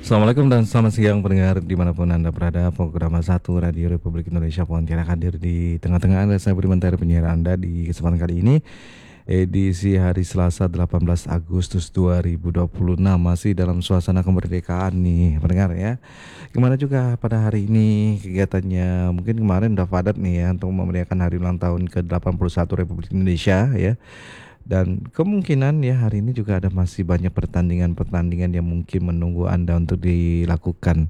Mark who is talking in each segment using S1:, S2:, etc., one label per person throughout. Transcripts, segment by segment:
S1: Assalamualaikum dan selamat siang pendengar dimanapun Anda berada. Program satu Radio Republik Indonesia Pontianak hadir di tengah-tengah Anda. Saya beri menteri penyiar Anda di kesempatan kali ini, edisi hari Selasa 18 Agustus 2026, masih dalam suasana kemerdekaan nih pendengar ya. Gimana juga pada hari ini kegiatannya? Mungkin kemarin udah padat nih ya untuk memeriahkan hari ulang tahun ke-81 Republik Indonesia ya. Dan kemungkinan ya hari ini juga ada masih banyak pertandingan-pertandingan yang mungkin menunggu Anda untuk dilakukan.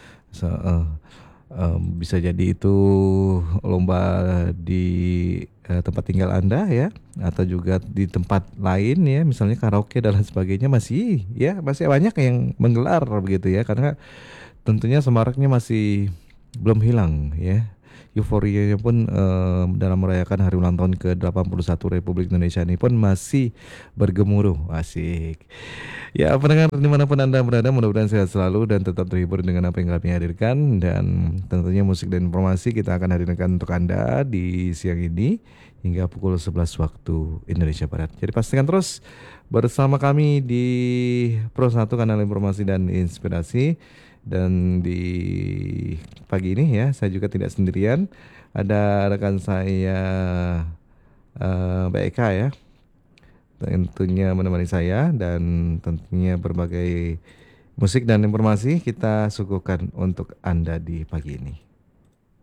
S1: Bisa jadi itu lomba di tempat tinggal Anda ya, atau juga di tempat lain ya, misalnya karaoke dan lain sebagainya, masih banyak yang menggelar begitu ya, karena tentunya semaraknya masih belum hilang ya. Euforianya pun dalam merayakan hari ulang tahun ke-81 Republik Indonesia ini pun masih bergemuruh. Asik. Ya, pendengar dimanapun Anda berada, mudah-mudahan sehat selalu dan tetap terhibur dengan apa yang kami hadirkan. Dan tentunya musik dan informasi kita akan hadirkan untuk Anda di siang ini hingga pukul 11 waktu Indonesia Barat. Jadi pastikan terus bersama kami di Pro 1 Kanal Informasi dan Inspirasi. Dan di pagi ini ya, saya juga tidak sendirian. Ada rekan saya Mbak Eka ya, tentunya menemani saya, dan tentunya berbagai musik dan informasi kita suguhkan untuk Anda di pagi ini.